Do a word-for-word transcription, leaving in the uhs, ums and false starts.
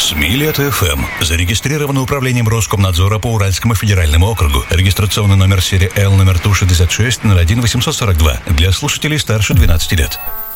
СМИ Лето-ФМ. Зарегистрировано управлением Роскомнадзора по Уральскому федеральному округу. Регистрационный номер серии Л, номер Ту шестьдесят шесть ноль один восемьсот сорок два. Для слушателей старше двенадцати лет.